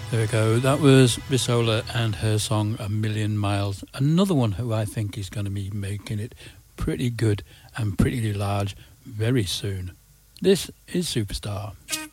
There we go. That was Bisola and her song A Million Miles. Another one who I think is going to be making it pretty good and pretty large very soon. This is Superstar.